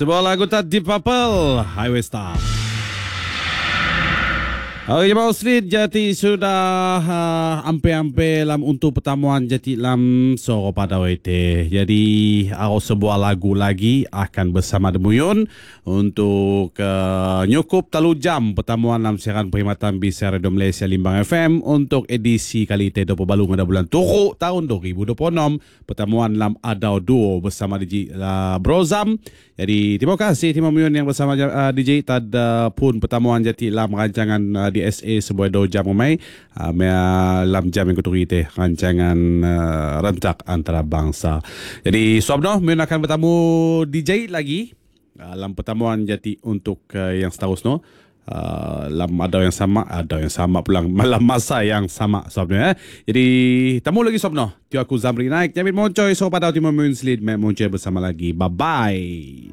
Sebuah lagu tak Deep Purple, Highway Star. Okey, Jemaah Street Jati sudah ampe-ampe lam untuk pertemuan Jati lam soro pada wete. Jadi sebuah lagu lagi akan bersama Demuyun untuk nyukup talu jam pertemuan lam siaran perkhidmatan Bisa Radio Malaysia Limbang FM untuk edisi kali itu 20 balung pada bulan Turuk tahun 2026. Pertemuan lam Adau Duo bersama DJ Brozam. Jadi terima kasih Timur Muyun yang bersama DJ tada pun pertemuan Jati lam rancangan DSA sebuah 2 jam umai lam jam yang keturi teh rancangan rentak antara bangsa. Jadi suabno Muyun akan bertemu DJ lagi dalam pertemuan Jati untuk yang seterusnya. Lam ada yang sama pulang malam masa yang sama suabno Jadi temu lagi suabno. Tio aku Zamri naik Jamil Moncoy so pada Timur Muyun Slid Moncoy bersama lagi. Bye bye.